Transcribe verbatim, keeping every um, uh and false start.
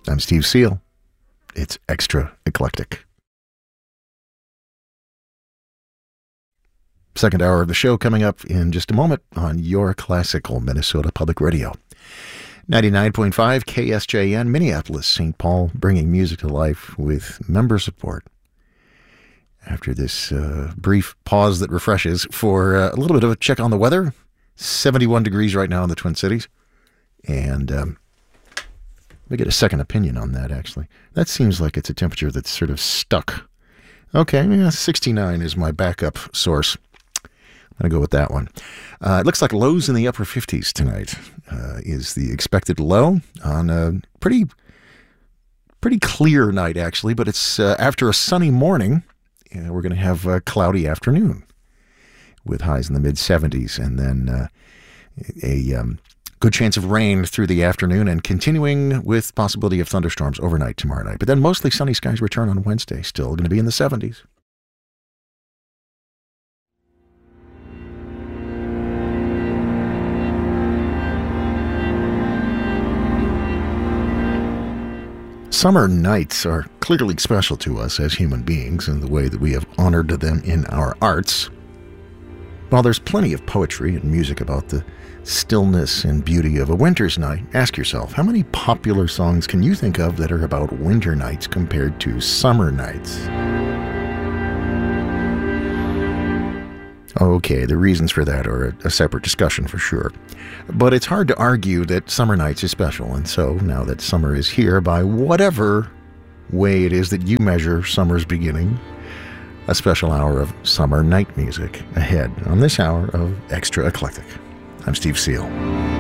I'm Steve Seal. It's Extra Eclectic. Second hour of the show coming up in just a moment on your classical Minnesota Public Radio. ninety-nine point five K S J N, Minneapolis, Saint Paul, bringing music to life with member support. After this uh, brief pause that refreshes for uh, a little bit of a check on the weather. seventy-one degrees right now in the Twin Cities. And um, we get a second opinion on that, actually. That seems like it's a temperature that's sort of stuck. Okay, yeah, sixty-nine is my backup source. I'm going to go with that one. Uh, it looks like lows in the upper fifties tonight uh, is the expected low on a pretty, pretty clear night, actually. But it's uh, after a sunny morning. Uh, we're going to have a cloudy afternoon with highs in the mid seventies, and then uh, a um, good chance of rain through the afternoon and continuing with possibility of thunderstorms overnight tomorrow night. But then mostly sunny skies return on Wednesday, still going to be in the seventies. Summer nights are clearly special to us as human beings in the way that we have honored them in our arts. While there's plenty of poetry and music about the stillness and beauty of a winter's night, ask yourself, how many popular songs can you think of that are about winter nights compared to summer nights? Okay, the reasons for that are a, a separate discussion for sure. But it's hard to argue that summer nights is special, and so now that summer is here, by whatever way it is that you measure summer's beginning, a special hour of summer night music ahead on this hour of Extra Eclectic. I'm Steve Seal.